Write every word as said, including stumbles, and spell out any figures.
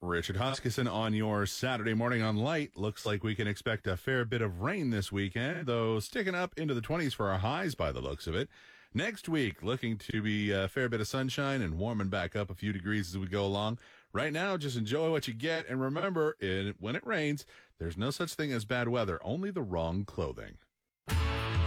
Richard Huskisson on your Saturday morning on Light. Looks like we can expect a fair bit of rain this weekend, though sticking up into the twenties for our highs by the looks of it. Next week, looking to be a fair bit of sunshine and warming back up a few degrees as we go along. Right now, just enjoy what you get, and remember, it, when it rains, there's no such thing as bad weather, only the wrong clothing.